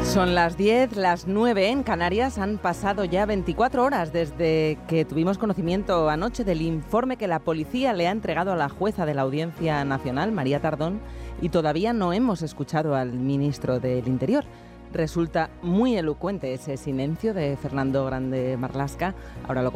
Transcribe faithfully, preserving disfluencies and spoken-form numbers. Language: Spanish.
Son las diez, las nueve en Canarias. Han pasado ya veinticuatro horas desde que tuvimos conocimiento anoche del informe que la policía le ha entregado a la jueza de la Audiencia Nacional, María Tardón, y todavía no hemos escuchado al ministro del Interior. Resulta muy elocuente ese silencio de Fernando Grande Marlaska. Ahora lo